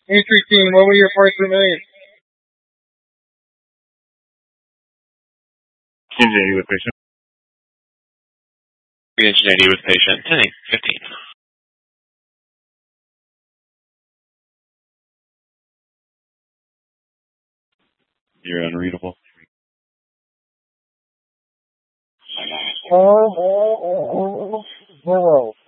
Entry team, what were your parts per million? Engine 80 with patient. Engine 80 with patient. 10-15. You're unreadable. Oh, 0.